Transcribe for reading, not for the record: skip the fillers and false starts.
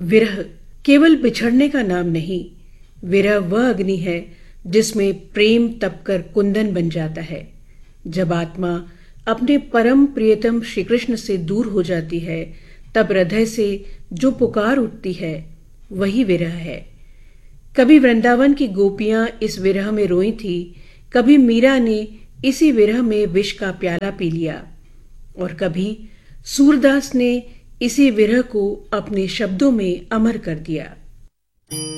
विरह केवल बिछड़ने का नाम नहीं, विरह वह अग्नि है जिसमें प्रेम तपकर कुंदन बन जाता है। जब आत्मा अपने परम प्रियतम श्री कृष्ण से दूर हो जाती है, तब हृदय से जो पुकार उठती है वही विरह है। कभी वृंदावन की गोपियां इस विरह में रोई थी, कभी मीरा ने इसी विरह में विष का प्याला पी लिया, और कभी सूरदास ने इसी विरह को अपने शब्दों में अमर कर दिया।